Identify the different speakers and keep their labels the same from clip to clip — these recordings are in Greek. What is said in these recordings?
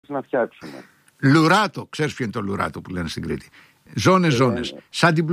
Speaker 1: να φτιάξουμε.
Speaker 2: Λουράτο, ξέρεις ποιο είναι το λουράτο που λένε στην Κρήτη? Ζώνες. Σαν την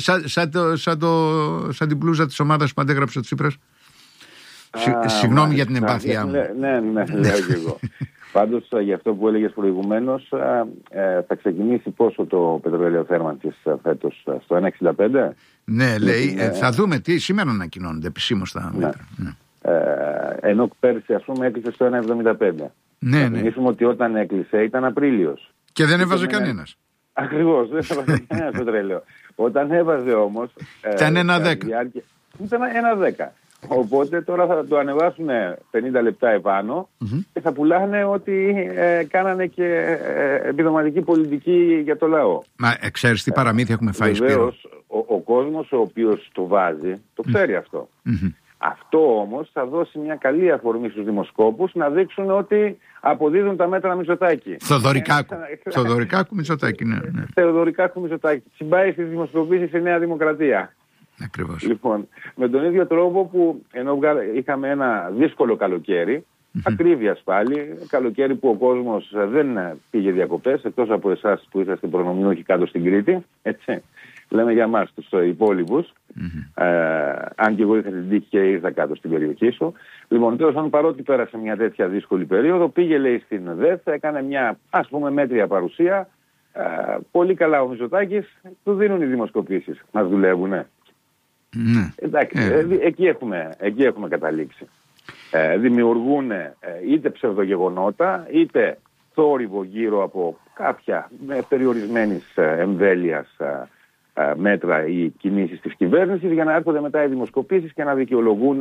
Speaker 2: μπλούζα της ομάδας που αντέγραψε ο Τσίπρας. Συγγνώμη για την εμπάθειά μου.
Speaker 1: Ναι, λέω και εγώ. Πάντως, για αυτό που έλεγες προηγουμένως, θα ξεκινήσει πόσο το πετρέλαιο θέρμανσης φέτος? Στο 1,65?
Speaker 2: Ναι, λέει, θα δούμε τι σήμερα ανακοινώνονται επισήμως τα μέτρα. Ναι.
Speaker 1: Ενώ πέρσι, ας πούμε, έκλεισε στο 1,75.
Speaker 2: Ναι.
Speaker 1: Θα θυμίσουμε ότι όταν έκλεισε ήταν Απρίλιος.
Speaker 2: Και δεν έβαζε κανένας.
Speaker 1: Ακριβώς, δεν έβαζε κανένας πετρέλαιο. Όταν έβαζε όμως...
Speaker 2: Ήταν 1,10.
Speaker 1: Ήταν 1,10. Οπότε τώρα θα το ανεβάσουν 50 λεπτά επάνω και θα πουλάνε ότι κάνανε και επιδοματική πολιτική για το λαό.
Speaker 2: Μα ξέρεις τι παραμύθια έχουμε φάει, Σπύρο?
Speaker 1: Βεβαίως, ο κόσμος ο οποίος το βάζει, το ξέρει αυτό. Αυτό όμως θα δώσει μια καλή αφορμή στους δημοσκόπους να δείξουν ότι αποδίδουν τα μέτρα Μητσοτάκη.
Speaker 2: Θεοδωρικάκου Μητσοτάκη, ναι.
Speaker 1: Θεοδωρικάκου Μητσοτάκη. Συμπάει στις δημοσκοπήσεις η Νέα Δημοκρατία.
Speaker 2: Ακριβώς.
Speaker 1: Λοιπόν, με τον ίδιο τρόπο που ενώ είχαμε ένα δύσκολο καλοκαίρι, ακρίβειας πάλι, καλοκαίρι που ο κόσμος δεν πήγε διακοπές, εκτός από εσάς που είσαστε προνομιούχοι κάτω στην Κρήτη, έτσι. Λέμε για εμάς τους υπόλοιπους, αν και εγώ είχα την τύχη και ήρθα κάτω στην περιοχή σου. Λοιπόν, τέλος πάντων, παρότι πέρασε μια τέτοια δύσκολη περίοδο, πήγε, λέει, στην ΔΕΘ, έκανε μια, ας πούμε, μέτρια παρουσία. Πολύ καλά ο Μητσοτάκης, του δίνουν οι δημοσκοπήσεις. Μας δουλεύουνε. Εντάξει, εκεί έχουμε καταλήξει. Δημιουργούν είτε ψευδογεγονότα, είτε θόρυβο γύρω από κάποια περιορισμένης εμβέλειας μέτρα ή κινήσεις της κυβέρνησης για να έρχονται μετά οι δημοσκοπήσεις και να δικαιολογούν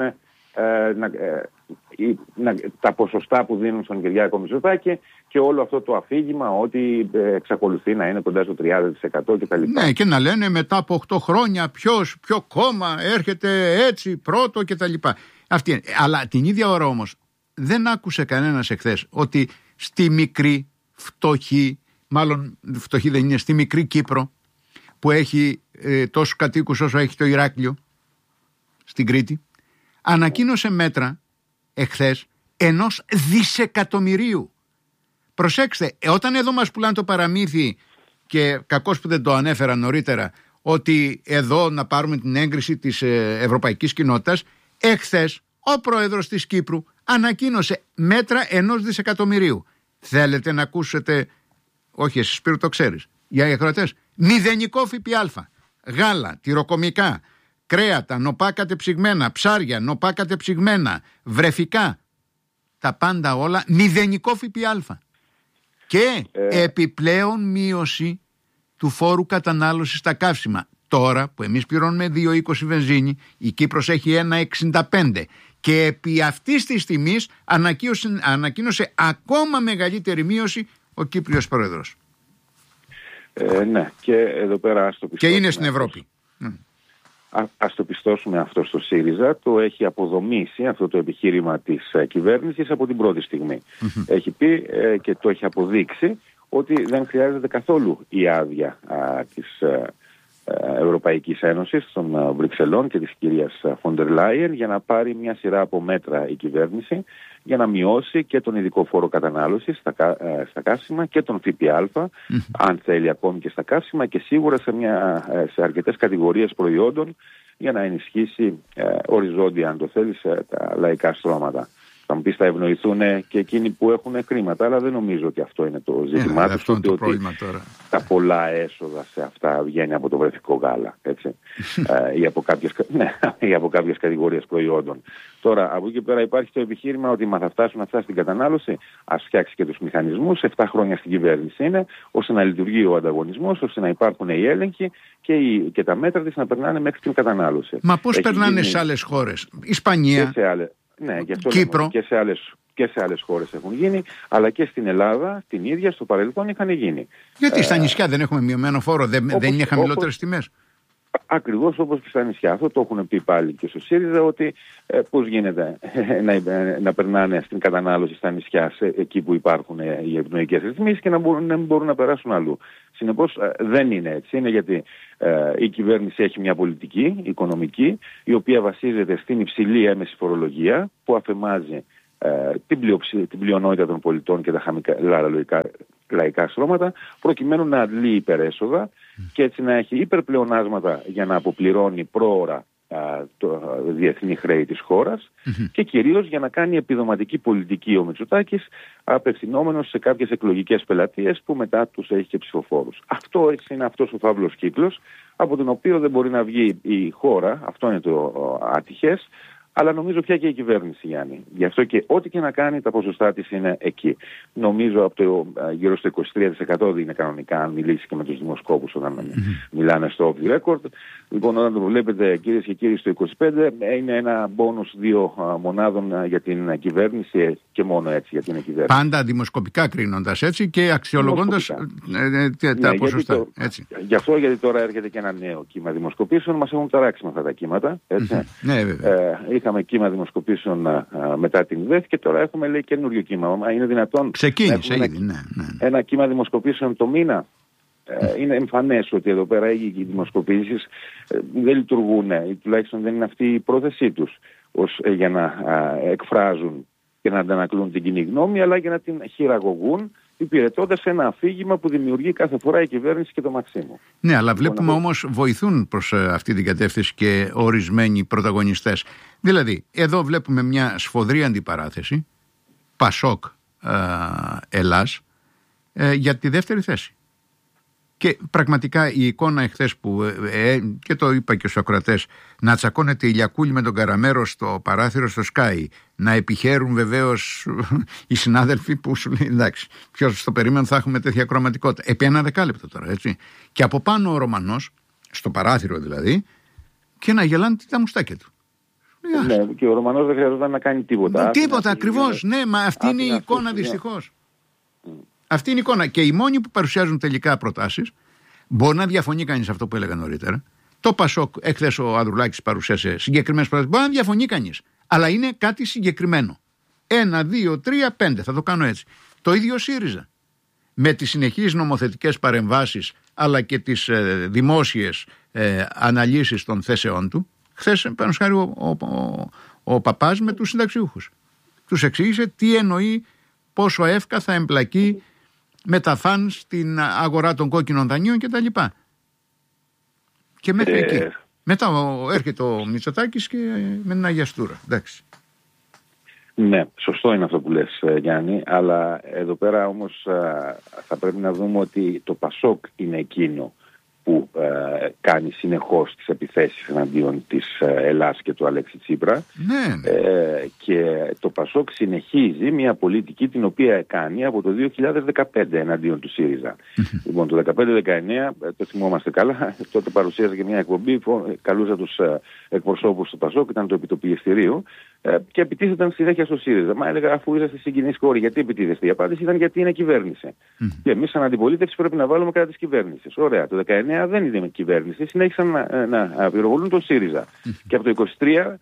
Speaker 1: τα ποσοστά που δίνουν στον Κυριάκο Μητσοτάκη και όλο αυτό το αφήγημα ότι εξακολουθεί να είναι κοντά στο 30% κτλ.
Speaker 2: Ναι, και να λένε μετά από 8 χρόνια ποιο κόμμα έρχεται έτσι πρώτο κτλ. Αλλά την ίδια ώρα όμως δεν άκουσε κανένας εχθές ότι στη μικρή φτωχή, μάλλον φτωχή δεν είναι, στη μικρή Κύπρο που έχει τόσους κατοίκους όσο έχει το Ηράκλειο στην Κρήτη, ανακοίνωσε μέτρα εχθές 1 δισεκατομμυρίου. Προσέξτε, όταν εδώ μας πουλάνε το παραμύθι, και κακώς που δεν το ανέφερα νωρίτερα, ότι εδώ να πάρουμε την έγκριση της Ευρωπαϊκής Κοινότητας, εχθές ο πρόεδρος της Κύπρου ανακοίνωσε μέτρα 1 δισεκατομμυρίου. Θέλετε να ακούσετε, όχι εσείς Σπύρο το ξέρεις, για οι ακροατές, μηδενικό ΦΠΑ, γάλα, τυροκομικά, κρέατα, νοπά κατεψυγμένα, ψάρια, νοπά κατεψυγμένα, βρεφικά, τα πάντα όλα, μηδενικό ΦΠΑ. Και επιπλέον μείωση του φόρου κατανάλωσης στα καύσιμα. Τώρα που εμείς πληρώνουμε 2,20 βενζίνη, η Κύπρος έχει 1,65 και επί αυτής της τιμής ανακοίνωσε ακόμα μεγαλύτερη μείωση ο Κύπριος πρόεδρος.
Speaker 1: Ναι, και εδώ πέρα ας το πιστώσουμε.
Speaker 2: Και είναι στην Ευρώπη.
Speaker 1: Ας το πιστώσουμε αυτό στο ΣΥΡΙΖΑ, το έχει αποδομήσει αυτό το επιχείρημα της κυβέρνησης από την πρώτη στιγμή. Έχει πει και το έχει αποδείξει ότι δεν χρειάζεται καθόλου η άδεια της Ευρωπαϊκής Ένωσης, των Βρυξελών και της κυρίας Φόντερ Λάιεν για να πάρει μια σειρά από μέτρα η κυβέρνηση για να μειώσει και τον ειδικό φόρο κατανάλωσης στα καύσιμα και τον ΦΠΑ, αν θέλει ακόμη και στα καύσιμα, και σίγουρα σε αρκετές κατηγορίες προϊόντων για να ενισχύσει οριζόντια, αν το θέλει, τα λαϊκά στρώματα. Θα μου πεις, θα ευνοηθούν και εκείνοι που έχουν χρήματα, αλλά δεν νομίζω ότι αυτό είναι το ζήτημά τους,
Speaker 2: ούτε ότι
Speaker 1: τα πολλά έσοδα σε αυτά βγαίνει από το βρεφικό γάλα, έτσι, ή από κάποιες κατηγορίες προϊόντων. Τώρα, από εκεί πέρα υπάρχει το επιχείρημα ότι θα φτάσουν αυτά στην κατανάλωση, ας φτιάξει και τους μηχανισμούς, 7 χρόνια στην κυβέρνηση είναι, ώστε να λειτουργεί ο ανταγωνισμός, ώστε να υπάρχουν οι έλεγχοι και τα μέτρα της να περνάνε μέχρι την κατανάλωση.
Speaker 2: Μα πώς περνάνε σε άλλες χώρες? Ισπανία,
Speaker 1: ναι, γι' αυτό
Speaker 2: Κύπρο.
Speaker 1: Και σε άλλες χώρες έχουν γίνει, αλλά και στην Ελλάδα την ίδια στο παρελθόν είχαν γίνει.
Speaker 2: Γιατί στα νησιά δεν έχουμε μειωμένο φόρο, δεν είναι χαμηλότερες τιμές?
Speaker 1: Ακριβώς όπως και στα νησιά. Αυτό το έχουν πει πάλι και στο ΣΥΡΙΖΑ, ότι πώς γίνεται να περνάνε στην κατανάλωση στα νησιά εκεί που υπάρχουν οι ευνοϊκές ρυθμίσεις και να μπορούν να περάσουν αλλού. Συνεπώς δεν είναι έτσι. Είναι γιατί η κυβέρνηση έχει μια πολιτική οικονομική η οποία βασίζεται στην υψηλή έμεση φορολογία που αφαιμάζει την πλειονότητα των πολιτών και τα λαϊκά στρώματα, προκειμένου να αντλεί υπερέσοδα και έτσι να έχει υπερπλεονάσματα για να αποπληρώνει πρόωρα το διεθνή χρέη της χώρας και κυρίως για να κάνει επιδοματική πολιτική ο Μητσοτάκης, απευθυνόμενος σε κάποιες εκλογικές πελατείες που μετά τους έχει και ψηφοφόρους. Αυτό είναι αυτός ο φαύλος κύκλος από τον οποίο δεν μπορεί να βγει η χώρα. Αυτό είναι το ατυχές. Αλλά νομίζω πια και η κυβέρνηση, Γιάννη. Γι' αυτό και ό,τι και να κάνει, τα ποσοστά της είναι εκεί. Νομίζω από το γύρω στο 23% είναι κανονικά, αν μιλήσει και με τους δημοσκόπους όταν μιλάνε στο off the record. Λοιπόν, όταν το βλέπετε, κυρίες και κύριοι, στο 25% είναι ένα μπόνους 2 μονάδων για την κυβέρνηση και μόνο έτσι για την κυβέρνηση.
Speaker 2: Πάντα δημοσκοπικά κρίνοντας έτσι και αξιολογώντας τα ποσοστά. Έτσι.
Speaker 1: Γι' αυτό, γιατί τώρα έρχεται και ένα νέο κύμα δημοσκοπήσεων, μας έχουν ταράξει με αυτά τα κύματα. Έτσι.
Speaker 2: Ναι, βέβαια.
Speaker 1: Είχαμε κύμα δημοσκοπήσεων μετά την ΔΕΘ και τώρα έχουμε, λέει, καινούριο κύμα. Είναι δυνατόν
Speaker 2: ξεκίνησε ήδη,
Speaker 1: ένα κύμα δημοσκοπήσεων το μήνα? Είναι εμφανές ότι εδώ πέρα οι δημοσκοπήσεις δεν λειτουργούν ή τουλάχιστον δεν είναι αυτή η πρόθεσή τους για να εκφράζουν και να αντανακλούν την κοινή γνώμη, αλλά για να την χειραγωγούν, υπηρετώντας ένα αφήγημα που δημιουργεί κάθε φορά η κυβέρνηση και το Μαξίμου.
Speaker 2: Ναι, αλλά βλέπουμε όμως βοηθούν προς αυτή την κατεύθυνση και ορισμένοι πρωταγωνιστές. Δηλαδή, εδώ βλέπουμε μια σφοδρή αντιπαράθεση, Πασόκ Ελλάς, για τη δεύτερη θέση. Και πραγματικά η εικόνα εχθές που, και το είπα και στους ακροατές, να τσακώνεται η Λιακούλη με τον Καραμέρο στο παράθυρο στο Sky, να επιχαίρουν βεβαίως οι συνάδελφοι που σου λέει εντάξει, ποιος το περίμενε θα έχουμε τέτοια κρωματικότητα. Επί ένα δεκάλεπτο τώρα, έτσι. Και από πάνω ο Ρωμανός, στο παράθυρο δηλαδή, και να γελάνε τα μουστάκια του.
Speaker 1: Ναι, και ο Ρωμανός δεν χρειαζόταν να κάνει τίποτα.
Speaker 2: Τίποτα ακριβώς, ναι, μα αυτή είναι η εικόνα δυστυχώς. Αυτή είναι η εικόνα. Και οι μόνοι που παρουσιάζουν τελικά προτάσεις, μπορεί να διαφωνεί κανείς αυτό που έλεγα νωρίτερα. Το Πασόκ, εχθές ο Ανδρουλάκης παρουσίασε συγκεκριμένες προτάσεις. Μπορεί να διαφωνεί κανείς, αλλά είναι κάτι συγκεκριμένο. 1, 2, 3, 5. Θα το κάνω έτσι. Το ίδιο ΣΥΡΙΖΑ. Με τις συνεχείς νομοθετικές παρεμβάσεις, αλλά και τις δημόσιες αναλύσεις των θέσεών του. Χθες, πάνω χάρη, ο Παπάς με τους συνταξιούχους. Τους εξήγησε τι εννοεί, πόσο εύκα θα εμπλακεί με τα φαν στην αγορά των κόκκινων δανείων κτλ. Και μέχρι εκεί. Μετά έρχεται ο Μητσοτάκης και με την αγιαστούρα. Εντάξει.
Speaker 1: Ναι, σωστό είναι αυτό που λες, Γιάννη, αλλά εδώ πέρα όμως θα πρέπει να δούμε ότι το Πασόκ είναι εκείνο που κάνει συνεχώς τις επιθέσεις εναντίον της Ελλάς και του Αλέξη Τσίπρα.
Speaker 2: Ναι.
Speaker 1: Και το Πασόκ συνεχίζει μια πολιτική την οποία κάνει από το 2015 εναντίον του ΣΥΡΙΖΑ. Λοιπόν, το 2015-2019, το θυμόμαστε καλά, τότε παρουσίαζε και μια εκπομπή, καλούσα τους εκπροσώπους του Πασόκ, ήταν το επιτοπιεστηρίο, και επιτίθεταν συνέχεια στο ΣΥΡΙΖΑ. Μα έλεγα, αφού είσαστε συγκινείς χώροι, γιατί επιτίθεστε? Η απάντηση ήταν γιατί είναι κυβέρνηση. Και εμείς, σαν αντιπολίτευση, πρέπει να βάλουμε κατά της κυβέρνησης. Ωραία, το 2019 δεν είναι κυβέρνηση, συνέχισαν να πυροβολούν τον ΣΥΡΙΖΑ. Και από το 2023,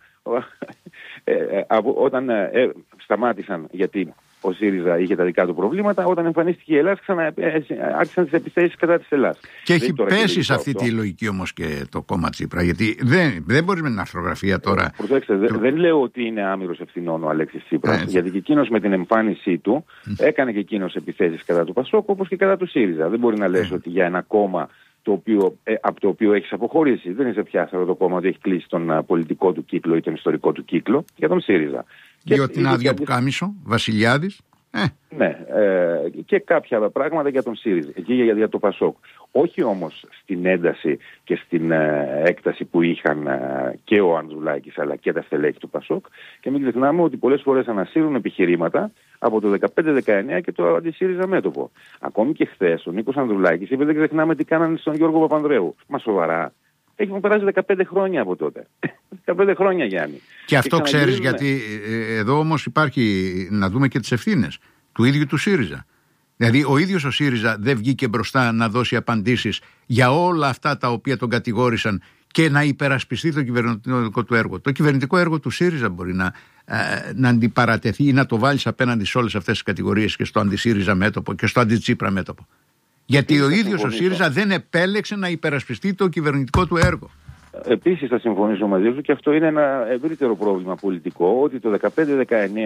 Speaker 1: όταν σταμάτησαν, γιατί ο ΣΥΡΙΖΑ είχε τα δικά του προβλήματα, όταν εμφανίστηκε η Ελλάδα, άρχισαν τις επιθέσεις κατά της Ελλάδας.
Speaker 2: Και έχει πέσει σε αυτή τη λογική όμως και το κόμμα Τσίπρα, γιατί δεν μπορεί με την αρθρογραφία τώρα.
Speaker 1: Προσέξτε, δεν λέω ότι είναι άμυρος ευθυνών ο Αλέξης Τσίπρας, γιατί και εκείνος με την εμφάνισή του έκανε και εκείνος επιθέσεις κατά του Πασόκ, όπως και κατά του ΣΥΡΙΖΑ. Δεν μπορεί να λες ότι για ένα κόμμα από το οποίο έχεις αποχωρήσει, δεν είσαι πια σε αυτό το κόμμα ότι έχει κλείσει τον πολιτικό του κύκλο ή τον ιστορικό του κύκλο, για τον ΣΥΡΙΖΑ.
Speaker 2: Διότι την άδεια που κάμισο, Βασιλιάδης.
Speaker 1: Ναι, και κάποια πράγματα για τον ΣΥΡΙΖΑ και για το Πασόκ. Όχι όμως στην ένταση και στην έκταση που είχαν και ο Ανδρουλάκης αλλά και τα στελέχη του Πασόκ, και μην ξεχνάμε ότι πολλές φορές ανασύρουν επιχειρήματα από το 2015-2019 και το αντισύριζα μέτωπο. Ακόμη και χθες ο Νίκος Ανδρουλάκης είπε, δεν ξεχνάμε τι κάνανε στον Γιώργο Παπανδρέου. Μα σοβαρά? Έχουν περάσει 15 χρόνια από τότε. 15 χρόνια, Γιάννη.
Speaker 2: Και αυτό ξέρεις γιατί εδώ όμως υπάρχει, να δούμε και τις ευθύνες του ίδιου του ΣΥΡΙΖΑ. Δηλαδή ο ίδιος ο ΣΥΡΙΖΑ δεν βγήκε μπροστά να δώσει απαντήσεις για όλα αυτά τα οποία τον κατηγόρησαν και να υπερασπιστεί το κυβερνητικό του έργο. Το κυβερνητικό έργο του ΣΥΡΙΖΑ μπορεί να αντιπαρατεθεί ή να το βάλεις απέναντι σε όλες αυτές τις κατηγορίες και στο αντισύριζα μέτωπο και στο αντιτσίπρα μέτωπο. Γιατί ο ίδιος ο ΣΥΡΙΖΑ δεν επέλεξε να υπερασπιστεί το κυβερνητικό του έργο.
Speaker 1: Επίσης θα συμφωνήσω μαζί σου, και αυτό είναι ένα ευρύτερο πρόβλημα πολιτικό, ότι το 2015-2019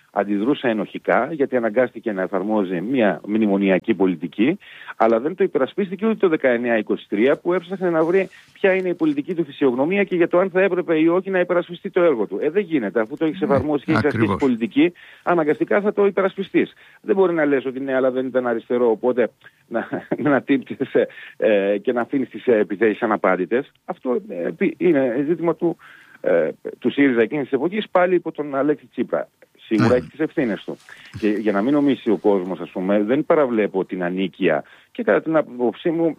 Speaker 1: αντιδρούσε ενοχικά, γιατί αναγκάστηκε να εφαρμόζει μια μνημονιακή πολιτική, αλλά δεν το υπερασπίστηκε ούτε το 19-23, που έψαχνε να βρει ποια είναι η πολιτική του φυσιογνωμία και για το αν θα έπρεπε ή όχι να υπερασπιστεί το έργο του. Δεν γίνεται. Αφού το έχει εφαρμόσει και έχει ασκήσει πολιτική, αναγκαστικά θα το υπερασπιστεί. Δεν μπορεί να λες ότι ναι, αλλά δεν ήταν αριστερό, οπότε να τύπτεσαι και να αφήνει τις επιθέσεις αναπάντητες. Αυτό είναι ζήτημα του ΣΥΡΙΖΑ εκείνης της εποχής, πάλι υπό τον Αλέξη Τσίπρα. Σίγουρα έχει τις ευθύνες του. Και για να μην νομίσει ο κόσμος, ας πούμε, δεν παραβλέπω την ανίκεια και κατά την άποψή μου,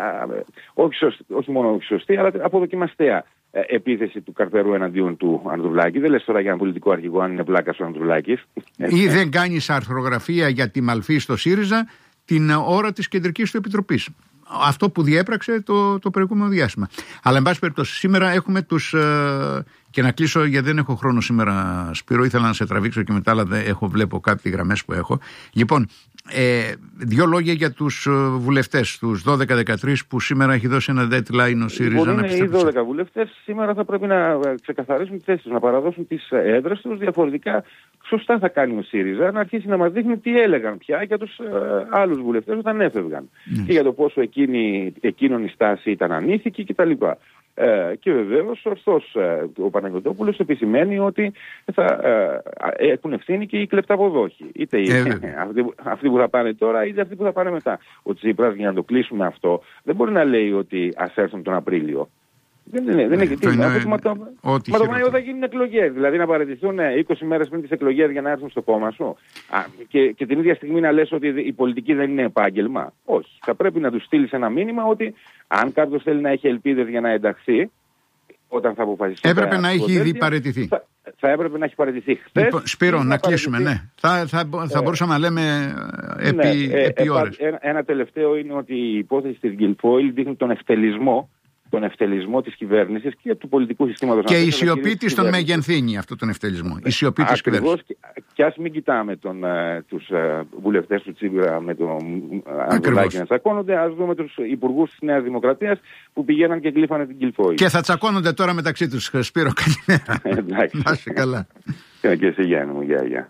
Speaker 1: όχι μόνο όχι σωστή, αλλά αποδοκιμαστέα επίθεση του Καρπερού εναντίον του Ανδρουλάκη. Δεν λες τώρα για ένα πολιτικό αρχηγό αν είναι πλάκας ο Ανδρουλάκης.
Speaker 2: Ή δεν κάνεις αρθρογραφία για τη μαλφή στο ΣΥΡΙΖΑ την ώρα της κεντρικής του επιτροπής. Αυτό που διέπραξε το προηγούμενο διάστημα. Αλλά, εν πάση περιπτώσει, σήμερα έχουμε τους. Και να κλείσω, γιατί δεν έχω χρόνο σήμερα, Σπύρο. Ήθελα να σε τραβήξω και μετά, αλλά βλέπω κάποιες γραμμές που έχω. Λοιπόν, δύο λόγια για τους βουλευτές, τους 12-13, που σήμερα έχει δώσει ένα deadline ο ΣΥΡΙΖΑ να
Speaker 1: επιστρέψει. Οι 12 βουλευτές σήμερα θα πρέπει να ξεκαθαρίσουν τις θέσεις τους, να παραδώσουν τις έδρες τους. Διαφορετικά, σωστά θα κάνει ο ΣΥΡΙΖΑ να αρχίσει να μας δείχνει τι έλεγαν πια για τους άλλους βουλευτές όταν έφευγαν. Και για το πόσο εκείνον η στάση ήταν ανήθικη κτλ. Και βεβαίως ορθώς ο Παναγιωτόπουλος επισημαίνει ότι θα έχουν ευθύνη και οι κλεπταποδόχοι. Είτε αυτοί που θα πάνε τώρα, είτε αυτοί που θα πάνε μετά. Ο Τσίπρας, για να το κλείσουμε αυτό, δεν μπορεί να λέει ότι ας έρθουν τον Απρίλιο. Δεν είναι και μα το Μάιο θα γίνουν εκλογές. Δηλαδή να παραιτηθούν 20 μέρες πριν τις εκλογές για να έρθουν στο κόμμα σου. Και την ίδια στιγμή να λες ότι η πολιτική δεν είναι επάγγελμα. Όχι. Θα πρέπει να του στείλεις ένα μήνυμα ότι αν κάποιος θέλει να έχει ελπίδες για να ενταχθεί, όταν θα αποφασιστεί.
Speaker 2: Έπρεπε να έχει ήδη παραιτηθεί.
Speaker 1: Θα έπρεπε να έχει παραιτηθεί χθες.
Speaker 2: Λοιπόν, Σπύρο, να κλείσουμε, ναι. Θα μπορούσαμε να λέμε επί ώρες.
Speaker 1: Ένα τελευταίο είναι ότι η υπόθεση της Γκιλφόιλ δείχνει τον ευτελισμό της κυβέρνησης και του πολιτικού συστήματος.
Speaker 2: Και η σιωπή της τον μεγενθύνει αυτό τον ευτελισμό. Η σιωπή της κυβέρνησης.
Speaker 1: Και ας μην κοιτάμε τους βουλευτές του Τσίπρα με τον Ανδρουλάκη να τσακώνονται, ας δούμε τους υπουργούς της Νέας Δημοκρατίας που πηγαίναν και γλύφανε την Γκιλφόιλ.
Speaker 2: Και θα τσακώνονται τώρα μεταξύ τους. Σπύρο, καλημέρα.
Speaker 1: Εντάξει.
Speaker 2: Να είσαι καλά.
Speaker 1: Και εσύ, Γιάννη μου, γεια.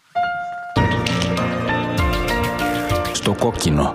Speaker 3: Στο κόκκινο.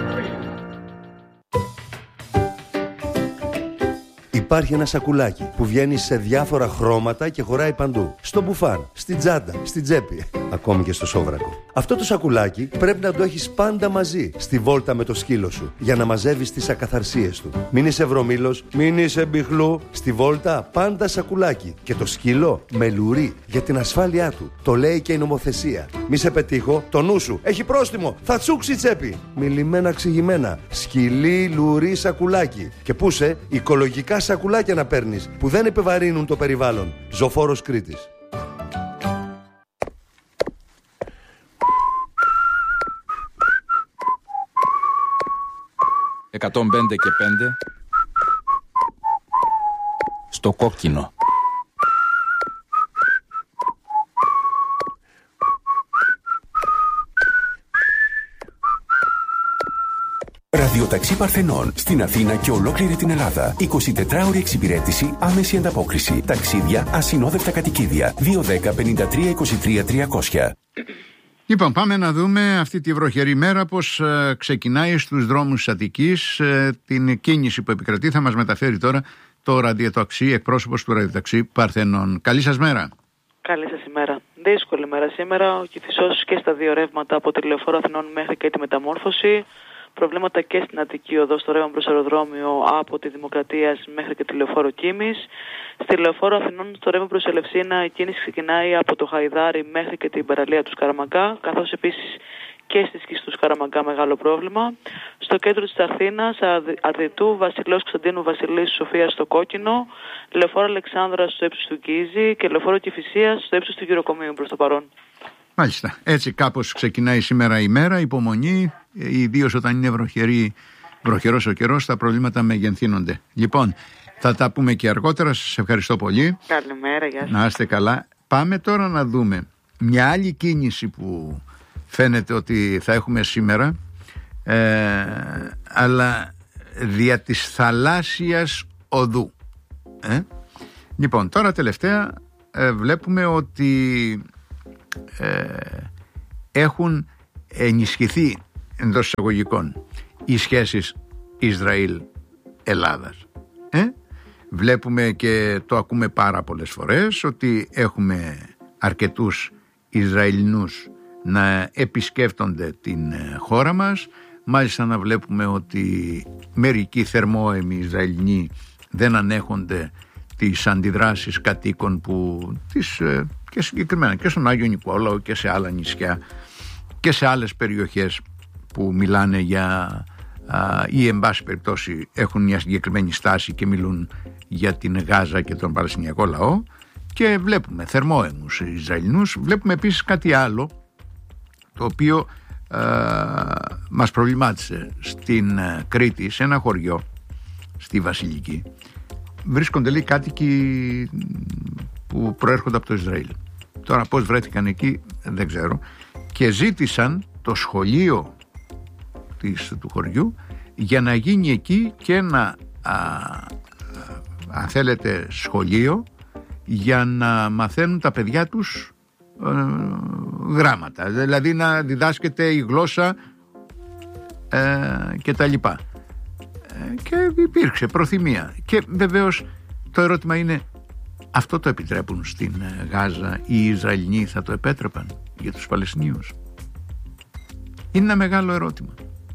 Speaker 4: Υπάρχει ένα σακουλάκι που βγαίνει σε διάφορα χρώματα και χωράει παντού. Στο μπουφάν, στην τσάντα, στην τσέπη, ακόμη και στο σόβρακο. Αυτό το σακουλάκι πρέπει να το έχεις πάντα μαζί στη βόλτα με το σκύλο σου για να μαζεύεις τις ακαθαρσίες του. Μην είσαι βρωμήλος, μην είσαι μπιχλού. Στη βόλτα πάντα σακουλάκι. Και το σκύλο με λουρί για την ασφάλειά του. Το λέει και η νομοθεσία. Μη σε πετύχω, το νου σου έχει πρόστιμο. Θα τσούξει η τσέπη. Μιλημένα ξηγημένα. Σκυλί, λουρί, σακουλάκι. Και πούσε οικολογικά σακουλάκια να παίρνεις που δεν επιβαρύνουν το περιβάλλον. Ζωφόρος Κρήτης.
Speaker 3: «105 και 5» στο κόκκινο.
Speaker 5: Ραδιοταξί Παρθενών στην Αθήνα και ολόκληρη την Ελλάδα. 24ωρη εξυπηρέτηση, άμεση ανταπόκριση. Ταξίδια, ασυνόδευτα κατοικίδια. 210 53 23 300.
Speaker 2: Λοιπόν, πάμε να δούμε αυτή τη βροχερή μέρα πώς ξεκινάει στους δρόμους της Αττικής την κίνηση που επικρατεί. Θα μας μεταφέρει τώρα το ραδιοταξί, εκπρόσωπος του ραδιοταξί Παρθενών. Καλή σας μέρα.
Speaker 6: Καλή σας ημέρα. Δύσκολη μέρα σήμερα. Ο Κηφισός και στα δύο ρεύματα από τη Λεωφόρο Αθηνών μέχρι και τη Μεταμόρφωση. Προβλήματα και στην Αττική Οδό στο ρεύμα προς αεροδρόμιο από τη Δημοκρατίας μέχρι και τη Λεωφόρο Κίμης. Στη Λεωφόρο Αθηνών στο ρεύμα προς Ελευσίνα η κίνηση ξεκινάει από το Χαϊδάρι μέχρι και την παραλία του Σκαραμαγκά, καθώς επίσης και στη σκήση του Σκαραμαγκά μεγάλο πρόβλημα. Στο κέντρο της Αθήνας, Αρδιτού, Βασιλέως Κωνσταντίνου Βασιλής Σοφίας στο Κόκκινο, Λεωφόρο Αλεξάνδρας στο ύψος του Γκίζη και Λεωφόρο Κηφισίας στο ύψος του Γυροκομείου προς το παρόν.
Speaker 2: Μάλιστα. Έτσι κάπως ξεκινάει σήμερα η μέρα, υπομονή, ιδίως όταν είναι βροχερός ο καιρός, τα προβλήματα μεγενθύνονται. Λοιπόν, θα τα πούμε και αργότερα. Σας ευχαριστώ πολύ.
Speaker 6: Καλημέρα, γεια σας.
Speaker 2: Να είστε καλά. Πάμε τώρα να δούμε μια άλλη κίνηση που φαίνεται ότι θα έχουμε σήμερα, αλλά δια της θαλάσσιας οδού. Λοιπόν, τώρα τελευταία βλέπουμε ότι έχουν ενισχυθεί εντός εισαγωγικών οι σχέσεις Ισραήλ-Ελλάδας. Βλέπουμε και το ακούμε πάρα πολλές φορές ότι έχουμε αρκετούς Ισραηλινούς να επισκέφτονται την χώρα μας. Μάλιστα να βλέπουμε ότι μερικοί θερμόαιμοι Ισραηλινοί δεν ανέχονται τις αντιδράσεις κατοίκων και συγκεκριμένα και στον Άγιο Νικόλαο και σε άλλα νησιά και σε άλλες περιοχές που μιλάνε για ή εν πάση περιπτώσει έχουν μια συγκεκριμένη στάση και μιλούν για την Γάζα και τον Παλαιστινιακό λαό, και βλέπουμε θερμόαιμους Ισραηλινούς. Βλέπουμε επίσης κάτι άλλο το οποίο μας προβλημάτισε στην Κρήτη, σε ένα χωριό στη Βασιλική. Βρίσκονται λέει κάτοικοι που προέρχονται από το Ισραήλ. Τώρα πώς βρέθηκαν εκεί δεν ξέρω, και ζήτησαν το σχολείο του χωριού για να γίνει εκεί και ένα αν θέλετε σχολείο για να μαθαίνουν τα παιδιά τους γράμματα, δηλαδή να διδάσκεται η γλώσσα και τα λοιπά, και υπήρξε προθυμία. Και βεβαίως το ερώτημα είναι, αυτό το επιτρέπουν στην Γάζα? Οι Ισραηλινοί θα το επέτρεπαν για τους Παλαιστινίους? Είναι ένα μεγάλο ερώτημα.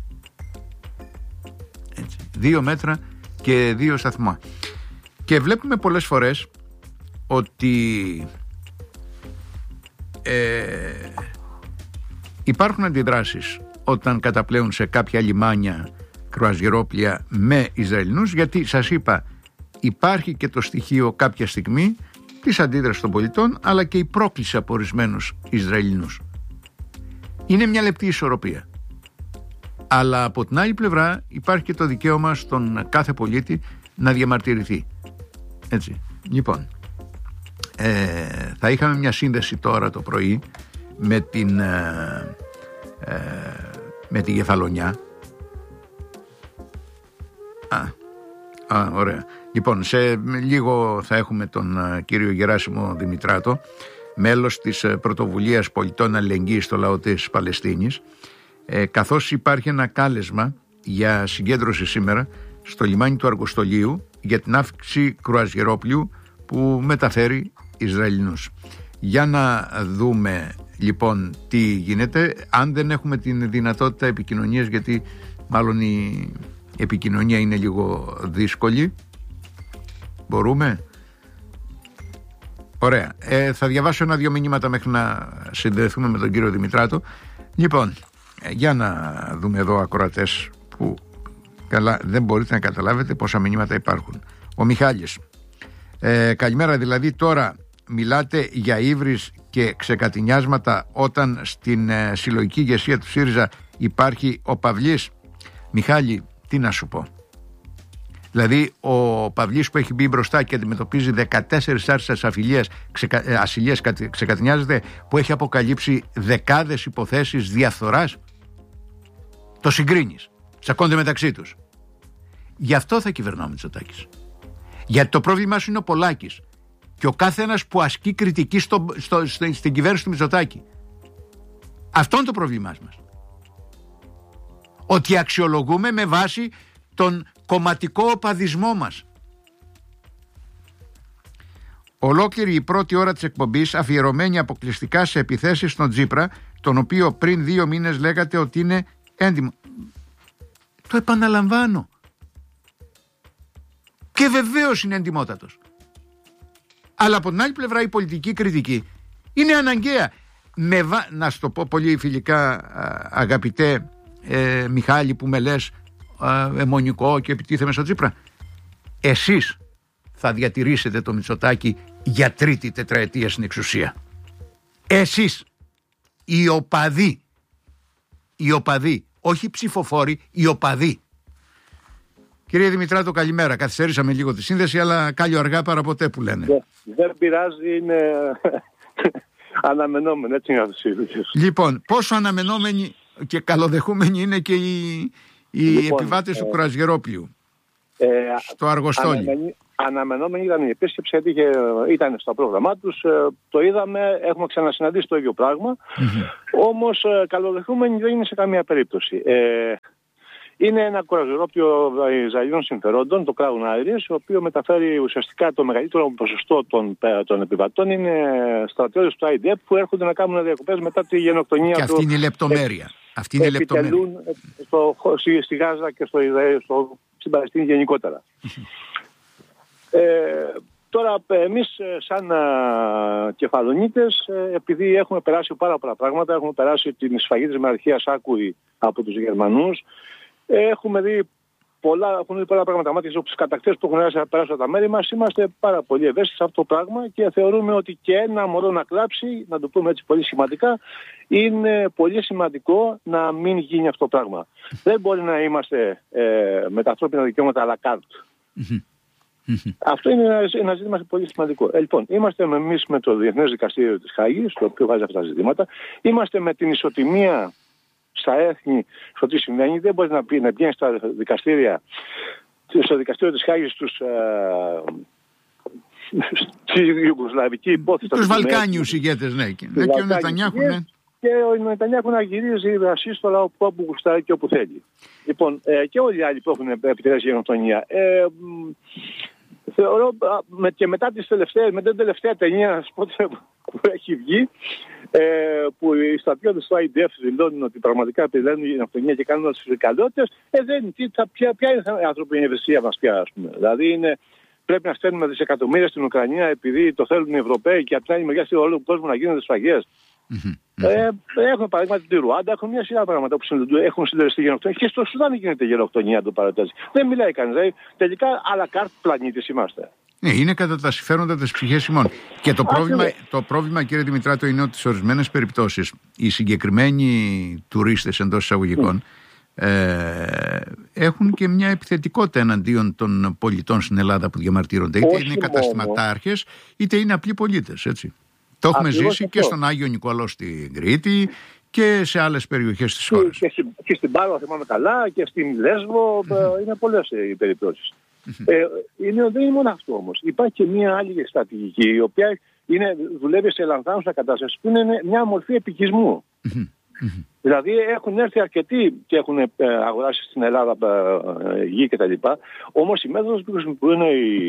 Speaker 2: Έτσι, 2 μέτρα και 2 σταθμά. Και βλέπουμε πολλές φορές ότι υπάρχουν αντιδράσεις όταν καταπλέουν σε κάποια λιμάνια κρουαζιερόπλια με Ισραηλινούς, γιατί σας είπα υπάρχει και το στοιχείο κάποια στιγμή της αντίδρασης των πολιτών, αλλά και η πρόκληση από ορισμένους Ισραηλινούς. Είναι μια λεπτή ισορροπία, αλλά από την άλλη πλευρά υπάρχει και το δικαίωμα στον κάθε πολίτη να διαμαρτυρηθεί. Έτσι, λοιπόν, θα είχαμε μια σύνδεση τώρα το πρωί με τη Κεφαλονιά. Ωραία. Λοιπόν, σε λίγο θα έχουμε τον κύριο Γεράσιμο Δημητράτο, μέλος της Πρωτοβουλίας Πολιτών Αλληλεγγύης στο λαό της Παλαιστίνης, καθώς υπάρχει ένα κάλεσμα για συγκέντρωση σήμερα στο λιμάνι του Αργοστολίου για την αύξηση κρουαζιερόπλιου που μεταφέρει Ισραηλινούς. Για να δούμε λοιπόν τι γίνεται, αν δεν έχουμε την δυνατότητα επικοινωνίας, γιατί μάλλον η επικοινωνία είναι λίγο δύσκολη. Μπορούμε? Ωραία. Θα διαβάσω 1-2 μηνύματα μέχρι να συνδεθούμε με τον κύριο Δημητράτο. Λοιπόν, για να δούμε εδώ ακροατές που καλά δεν μπορείτε να καταλάβετε πόσα μηνύματα υπάρχουν. Ο Μιχάλης. Καλημέρα, δηλαδή τώρα μιλάτε για ύβρις και ξεκατηνιάσματα όταν στην συλλογική ηγεσία του ΣΥΡΙΖΑ υπάρχει ο Παυλής? Μιχάλη, τι να σου πω. Δηλαδή ο Παυλής που έχει μπει μπροστά και αντιμετωπίζει 14 άρσες ασυλίες ξεκατηνιάζεται, που έχει αποκαλύψει δεκάδες υποθέσεις διαφθοράς. Το συγκρίνεις, τσακώνται μεταξύ τους. Γι' αυτό θα κυβερνάω με Μητσοτάκης. Γιατί το πρόβλημά σου είναι ο Πολάκης και ο κάθε ένας που ασκεί κριτική στην κυβέρνηση του Μητσοτάκη. Αυτό είναι το πρόβλημά μας. Ότι αξιολογούμε με βάση τον κομματικό οπαδισμό μας. Ολόκληρη η πρώτη ώρα της εκπομπής αφιερωμένη αποκλειστικά σε επιθέσεις στον Τσίπρα, τον οποίο πριν 2 μήνες λέγατε ότι είναι έντιμο. Το επαναλαμβάνω. Και βεβαίως είναι εντιμότατος. Αλλά από την άλλη πλευρά η πολιτική κριτική είναι αναγκαία. Να σου το πω πολύ φιλικά, αγαπητέ Μιχάλη, που με λες αιμονικό και επιτίθεμαι στο Τσίπρα. Εσείς θα διατηρήσετε το Μητσοτάκη για 3η τετραετία στην εξουσία. Εσείς, οι οπαδοί, όχι οι ψηφοφόροι, οι οπαδοί. Κύριε Δημητράτο, καλημέρα. Καθυστερήσαμε λίγο τη σύνδεση, αλλά κάλλιο αργά παρά ποτέ, που λένε.
Speaker 7: Δεν πειράζει, είναι αναμενόμενο, έτσι είναι αυτό.
Speaker 2: Λοιπόν, πόσο αναμενόμενοι και καλοδεχούμενοι είναι και οι επιβάτες του κρουαζιερόπλιου? Στο Αργοστόλι.
Speaker 7: Αναμενόμενη ήταν η επίσκεψη, γιατί ήταν στο πρόγραμμά τους. Το είδαμε, έχουμε ξανασυναντήσει το ίδιο πράγμα. Όμως καλοδεχούμενοι δεν είναι σε καμία περίπτωση. Είναι ένα κοραζιρόπιο Ισραηλινών συμφερόντων, το Crown Iris, το οποίο μεταφέρει ουσιαστικά το μεγαλύτερο ποσοστό των επιβατών. Είναι στρατιώτες του IDF που έρχονται να κάνουν διακοπές μετά τη γενοκτονία.
Speaker 2: Και αυτή είναι η λεπτομέρεια. Αυτή είναι η λεπτομέρεια.
Speaker 7: Στη Γάζα και στο Ισραήλ, στην Παλαιστίνη γενικότερα. Τώρα εμείς σαν κεφαλονίτες, επειδή έχουμε περάσει πάρα πολλά πράγματα, έχουμε περάσει την σφαγή της Μοναρχίας άκουη από τους Γερμανούς, έχουν δει πολλά πράγματα μάτια από τους κατακτές που έχουν περάσει από τα μέρη μας. Είμαστε πάρα πολύ ευαίσθητοι σε αυτό το πράγμα και θεωρούμε ότι και ένα μωρό να κλάψει, να το πούμε έτσι πολύ σημαντικά, είναι πολύ σημαντικό να μην γίνει αυτό το πράγμα. Δεν μπορεί να είμαστε με τα ανθρώπινα δικαιώματα à la carte. Αυτό είναι ένα ζήτημα πολύ σημαντικό. Λοιπόν, είμαστε εμείς με το Διεθνές Δικαστήριο της Χάγης, το οποίο βάζει αυτά τα ζητήματα. Είμαστε με την ισοτιμία στα έθνη, στο τι συμβαίνει. Δεν μπορεί να πηγαίνει στα δικαστήρια, στο δικαστήριο της Χάγης, στη Ιουγκοσλαβική υπόθεση.
Speaker 2: Τους Βαλκάνιους ηγέτες, ναι. Και ο Νετανιάχου, ναι. Και
Speaker 7: ο Νετανιάχου να γυρίζει ασύστολα όπου γουστάρει και όπου θέλει. Λοιπόν, και όλοι οι άλλοι που έχουν επιτελέσει γενοκτονία. Θεωρώ και μετά την τελευταία ταινία που έχει βγει, που οι στρατιώτες του IDF δηλώνουν ότι πραγματικά επιτελούν γενοκτονία και κάνουν τις φρικαλότητες, ποια είναι η ανθρωπινή ευαισθησία μας πια, ας πούμε. Δηλαδή πρέπει να στέλνουμε δισεκατομμύρια στην Ουκρανία επειδή το θέλουν οι Ευρωπαίοι και από την άλλη μεριά σε όλο τον κόσμο να γίνονται σφαγές. Έχουμε παραδείγματι τη Ρουάντα, έχουμε μια σειρά πράγματα που έχουν συντελεστεί γενοκτονία. Και στο Σουδάν γίνεται γενοκτονία, το παρατάζει. Δεν μιλάει κανείς. Δηλαδή, τελικά à la carte πλανήτης είμαστε.
Speaker 2: Ναι, είναι κατά τα συμφέροντα της ψυχής ημών. Και το πρόβλημα, κύριε Δημητράτο, είναι ότι σε ορισμένες περιπτώσεις οι συγκεκριμένοι τουρίστες εντός εισαγωγικών έχουν και μια επιθετικότητα εναντίον των πολιτών στην Ελλάδα που διαμαρτύρονται. Είτε είναι καταστηματάρχες, είτε είναι απλοί πολίτες, έτσι. Το έχουμε ζήσει και στον Άγιο Νικόλαο στην Κρήτη και σε άλλες περιοχές της χώρας.
Speaker 7: Και στην Πάρο, θυμάμαι καλά, και στην Λέσβο, είναι πολλές οι περιπτώσεις. Δεν είναι μόνο αυτό όμως. Υπάρχει και μια άλλη στρατηγική, η οποία δουλεύει σε λανθάνουσα κατάσταση, που είναι μια μορφή επικισμού. Δηλαδή έχουν έρθει αρκετοί και έχουν αγοράσει στην Ελλάδα γη κτλ. Όμως η μέθοδος που χρησιμοποιούν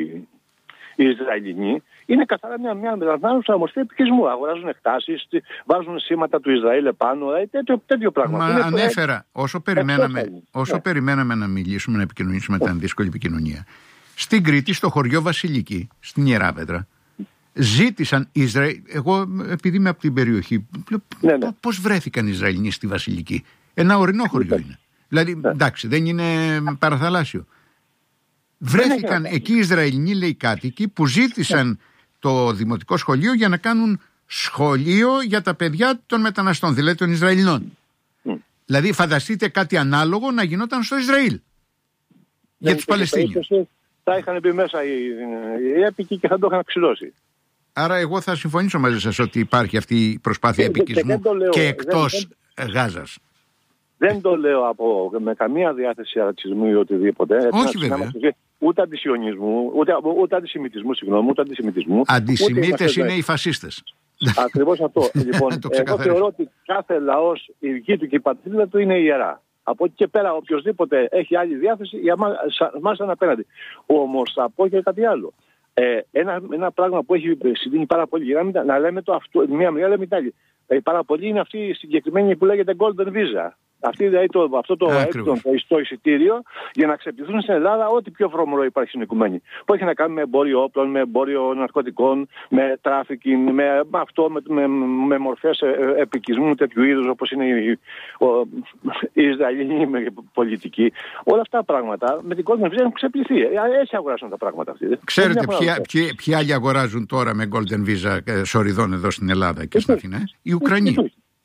Speaker 7: οι Ισραηλινοί είναι καθαρά μια λανθάνουσα μορφή επικισμού. Αγοράζουν εκτάσεις, βάζουν σήματα του Ισραήλ επάνω, τέτοιο πράγμα.
Speaker 2: Μα ανέφερα, όσο περιμέναμε να μιλήσουμε, να επικοινωνήσουμε, ήταν δύσκολη επικοινωνία. Στην Κρήτη, στο χωριό Βασιλική, στην Ιεράπετρα, ζήτησαν Ισραήλ. Εγώ, επειδή είμαι από την περιοχή, πώς βρέθηκαν οι Ισραηλινοί στη Βασιλική? Ένα ορεινό χωριό είναι. Δηλαδή, εντάξει, δεν είναι παραθαλάσσιο. Βρέθηκαν εκεί οι Ισραηλινοί, λέει, κάτοικοι που ζήτησαν το δημοτικό σχολείο για να κάνουν σχολείο για τα παιδιά των μεταναστών, δηλαδή των Ισραηλινών. Δηλαδή, φανταστείτε κάτι ανάλογο να γινόταν στο Ισραήλ για τους Παλαιστίνιους.
Speaker 7: Θα είχαν μπει μέσα οι έπικοι και θα το είχαν ξυλώσει.
Speaker 2: Άρα εγώ θα συμφωνήσω μαζί σας ότι υπάρχει αυτή η προσπάθεια επικισμού και εκτός Γάζας.
Speaker 7: Δεν το λέω με καμία διάθεση ρατσισμού ή οτιδήποτε.
Speaker 2: Όχι βέβαια.
Speaker 7: Ούτε αντισιωνισμού, ούτε αντισημιτισμού.
Speaker 2: Αντισημίτες είναι οι φασίστες.
Speaker 7: Ακριβώς αυτό. Λοιπόν, εγώ θεωρώ ότι κάθε λαός, η δική του και η πατρίδα του είναι ιερά. Από εκεί και πέρα, οποιοδήποτε έχει άλλη διάθεση, για μας είναι απέναντι. Όμως θα πω και κάτι άλλο. Ένα πράγμα που έχει συμβεί πάρα πολύ, για να λέμε το αυτό, μία μεριά λέμε την άλλη. Πάρα πολύ είναι αυτή η συγκεκριμένη που λέγεται Golden Visa. Αυτή δηλαδή αυτό το εισιτήριο για να ξεπτηθούν στην Ελλάδα ό,τι πιο βρώμορο υπάρχει στην οικουμένη. Που έχει να κάνει με εμπόριο όπλων, με εμπόριο ναρκωτικών, με τράφικινγκ, με μορφές επικισμού τέτοιου είδους όπως είναι η Ισραηλινή πολιτική. Όλα αυτά τα πράγματα με την Golden Visa έχουν ξεπληθεί. Έτσι αγοράσουν τα πράγματα αυτή.
Speaker 2: Ξέρετε ποιοι άλλοι αγοράζουν τώρα με Golden Visa σοριδών εδώ στην Ελλάδα και στην Αθήνα? Οι Ουκρανοί.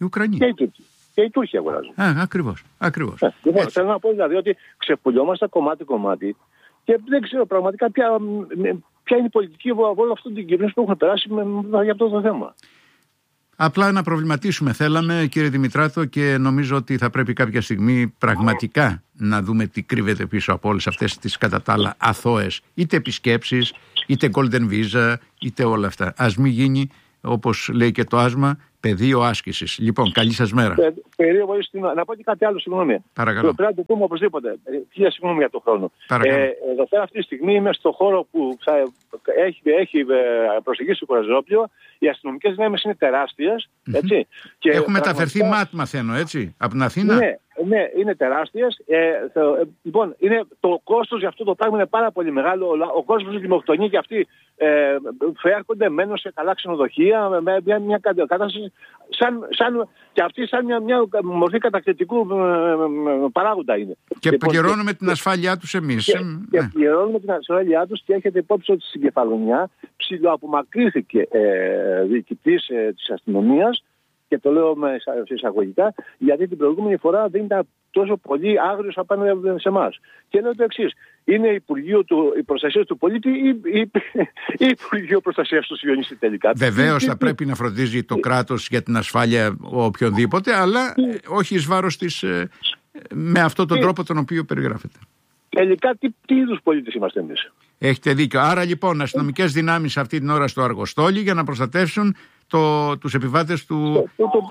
Speaker 7: Και οι Τούρκοι αγοράζουν.
Speaker 2: Ακριβώς.
Speaker 7: Λοιπόν, θέλω να πω δηλαδή ότι ξεπουλιόμαστε κομμάτι και δεν ξέρω πραγματικά ποια είναι η πολιτική από όλο αυτό την κυβέρνηση που έχουν περάσει για αυτό το θέμα.
Speaker 2: Απλά να προβληματίσουμε θέλαμε, κύριε Δημητράτο, και νομίζω ότι θα πρέπει κάποια στιγμή πραγματικά να δούμε τι κρύβεται πίσω από όλες αυτές τις κατά τα άλλα αθώες είτε επισκέψεις, είτε golden visa, είτε όλα αυτά. Ας μην γίνει, όπως λέει και το άσμα, πεδίο άσκησης. Λοιπόν, καλή σας μέρα.
Speaker 7: Να πω και κάτι άλλο, συγγνώμη.
Speaker 2: Παρακαλώ.
Speaker 7: Πρέπει να το πούμε οπωσδήποτε. Χίλια συγγνώμη για τον χρόνο. Εδώ πέρα αυτή τη στιγμή είμαι στο χώρο που έχει προσεγγίσει το Κοραζόπλιο. Οι αστυνομικές δυνάμεις είναι τεράστιες.
Speaker 2: Έχουν μεταφερθεί ΜΑΤ, μαθαίνω, έτσι, από την Αθήνα.
Speaker 7: Ναι, είναι τεράστιες. Λοιπόν, το κόστος για αυτό το πράγμα είναι πάρα πολύ μεγάλο. Ο κόσμος του δημοκτονεί και αυτοί φέρχονται, μένουν σε καλά ξενοδοχεία με μια κατάσταση και αυτή σαν μια μορφή κατακριτικού παράγοντα είναι.
Speaker 2: Και πληρώνουμε την ασφάλειά τους εμείς.
Speaker 7: Και πληρώνουμε την ασφάλειά τους και έχετε υπόψη ότι στην Κεφαλονιά ψιλοαπομακρύνθηκε διοικητής της αστυνομίας, και το λέω με εισαγωγικά, γιατί την προηγούμενη φορά δεν ήταν τόσο πολύ άγριος απέναντι σε εμάς. Και λέω το εξής: είναι Υπουργείο Προστασίας του Πολίτη ή Υπουργείο Προστασίας του Σιωνιστή τελικά?
Speaker 2: Βεβαίως θα πρέπει να φροντίζει το κράτος για την ασφάλεια οποιονδήποτε, αλλά όχι εις βάρος της, με αυτόν τον τρόπο τον οποίο περιγράφεται.
Speaker 7: Τελικά τι είδους πολίτες είμαστε εμείς?
Speaker 2: Έχετε δίκιο. Άρα λοιπόν αστυνομικές δυνάμεις αυτή την ώρα στο Αργοστόλι για να προστατεύσουν τους επιβάτες του...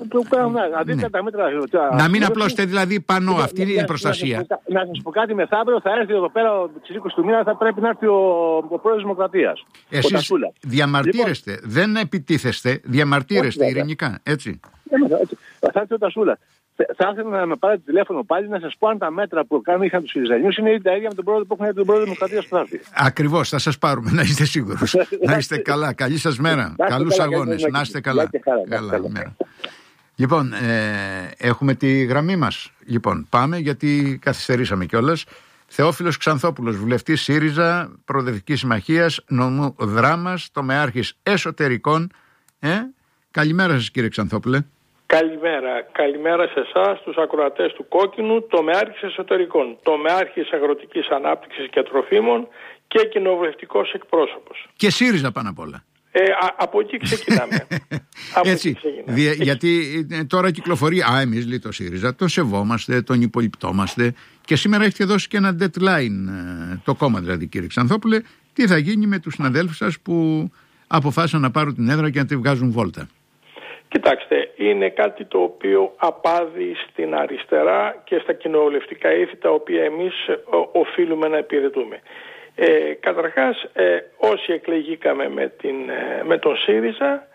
Speaker 2: Να μην απλώστε δηλαδή πάνω, αυτή είναι η προστασία.
Speaker 7: Να σας πω κάτι, μεθαύριο θα έρθει εδώ πέρα τις 20 του μήνα, θα πρέπει να έρθει ο πρόεδρος Δημοκρατίας.
Speaker 2: Εσείς διαμαρτύρεστε, λοιπόν, δεν επιτίθεστε, διαμαρτύρεστε ειρηνικά, έτσι.
Speaker 7: Θα έρθει ο Τασούλα. Θα ήθελα να με πάρετε τηλέφωνο πάλι να σας πω αν τα μέτρα που είχαν τους Συριζανιούς είναι τα ίδια με τον πρόεδρο που έχουν τον πρόεδρο Δημοκρατίας που θα έρθει.
Speaker 2: Ακριβώς, θα σας πάρουμε, να είστε σίγουρος. Να είστε καλά, καλή σας μέρα. Καλούς αγώνες, να είστε καλά. Καλά μέρα. Λοιπόν, έχουμε τη γραμμή μας. Λοιπόν, πάμε γιατί καθυστερήσαμε κιόλας. Θεόφιλος Ξανθόπουλος, βουλευτής ΣΥΡΙΖΑ, Προοδευτικής Συμμαχίας, νομού Δράμας, τομεάρχης εσωτερικών. Καλημέρα σας, κύριε Ξανθόπουλε.
Speaker 8: Καλημέρα. Καλημέρα σε εσάς, τους ακροατές του Κόκκινου, τομεάρχης εσωτερικών, τομεάρχης αγροτικής ανάπτυξης και τροφίμων και κοινοβουλευτικός εκπρόσωπος.
Speaker 2: Και ΣΥΡΙΖΑ πάνω απ' όλα.
Speaker 8: Από εκεί ξεκινάμε.
Speaker 2: Έτσι, γιατί τώρα κυκλοφορεί, εμείς λέει το ΣΥΡΙΖΑ, τον σεβόμαστε, τον υπολοιπτόμαστε και σήμερα έχετε δώσει και ένα deadline, το κόμμα δηλαδή, κύριε Ξανθόπουλε, τι θα γίνει με τους συναδέλφους σας που αποφάσισαν να πάρουν την έδρα και να τη βγάζουν βόλτα.
Speaker 8: Κοιτάξτε, είναι κάτι το οποίο απάδει στην αριστερά και στα κοινοβουλευτικά ήθη τα οποία εμείς οφείλουμε να υπηρετούμε. Καταρχάς, όσοι εκλεγήκαμε με τον ΣΥΡΙΖΑ,